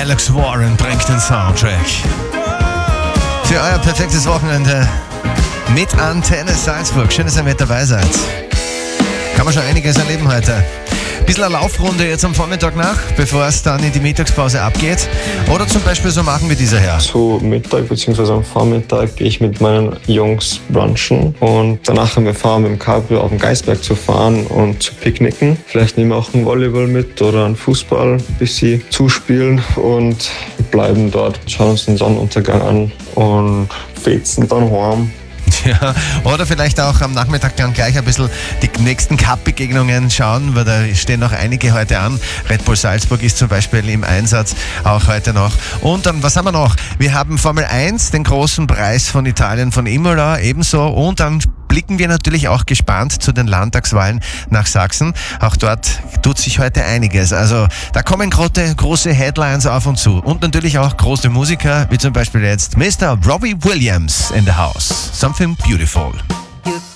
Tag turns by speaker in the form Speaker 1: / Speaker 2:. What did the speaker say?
Speaker 1: Alex Warren bringt den Soundtrack für euer perfektes Wochenende mit Antenne Salzburg. Schön, dass ihr mit dabei seid. Kann man schon einiges erleben heute. Bisschen eine Laufrunde jetzt am Vormittag nach, bevor es dann in die Mittagspause abgeht. Oder zum Beispiel so machen wie dieser Herr.
Speaker 2: Zu Mittag bzw. am Vormittag gehe ich mit meinen Jungs brunchen und danach haben wir vor, mit dem Cabrio auf den Geisberg zu fahren und zu picknicken. Vielleicht nehmen wir auch einen Volleyball mit oder einen Fußball, bis sie zuspielen und bleiben dort, schauen uns den Sonnenuntergang an und fetzen dann heim.
Speaker 1: Ja, oder vielleicht auch am Nachmittag dann gleich ein bisschen die nächsten Cup-Begegnungen schauen, weil da stehen noch einige heute an. Red Bull Salzburg ist zum Beispiel im Einsatz, auch heute noch. Und dann, was haben wir noch? Wir haben Formel 1, den großen Preis von Italien, von Imola ebenso. Und dann blicken wir natürlich auch gespannt zu den Landtagswahlen nach Sachsen. Auch dort tut sich heute einiges. Also da kommen große Headlines auf uns zu. Und natürlich auch große Musiker, wie zum Beispiel jetzt Mr. Robbie Williams in the house. Something Beautiful.
Speaker 3: You